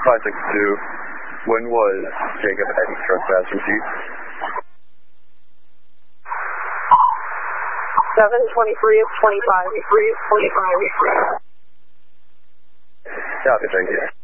562. When was Jacob Eddie's trespass received? 7:23 of 25. Copy, thank you.